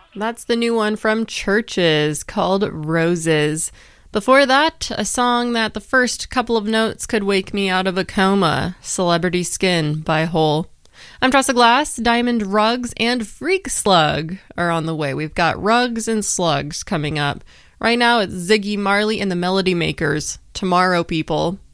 That's the new one from Churches called Roses. Before that, a song that the first couple of notes could wake me out of a coma, Celebrity Skin by Hole. I'm Tressa Glass. Diamond Rugs and Freak Slug are on the way. We've got Rugs and Slugs coming up. Right now it's Ziggy Marley and the Melody Makers. Tomorrow, people.